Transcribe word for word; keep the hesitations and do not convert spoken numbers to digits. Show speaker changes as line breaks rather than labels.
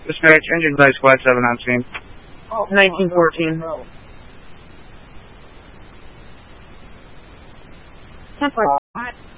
Dispatch, engine by squad seven on scene.
nineteen fourteen.
ten four.